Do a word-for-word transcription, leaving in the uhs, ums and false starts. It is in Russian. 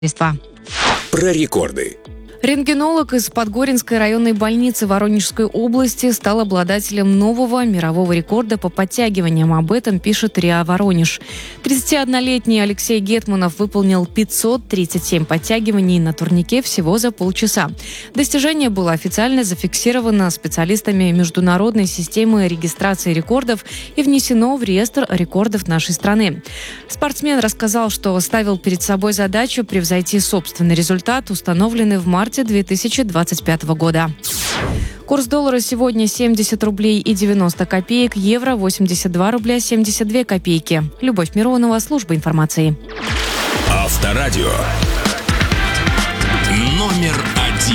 Про рекорды. Рентгенолог из Подгоринской районной больницы Воронежской области стал обладателем нового мирового рекорда по подтягиваниям. Об этом пишет РИА Воронеж. тридцатиоднолетний Алексей Гетманов выполнил пятьсот тридцать семь подтягиваний на турнике всего за полчаса. Достижение было официально зафиксировано специалистами международной системы регистрации рекордов и внесено в реестр рекордов нашей страны. Спортсмен рассказал, что ставил перед собой задачу превзойти собственный результат, установленный в марте две тысячи двадцать пятого года. Курс доллара сегодня семьдесят рублей и девяносто копеек, евро восемьдесят два рубля семьдесят две копейки. Любовь Миронова, служба информации. Авторадио. Номер один.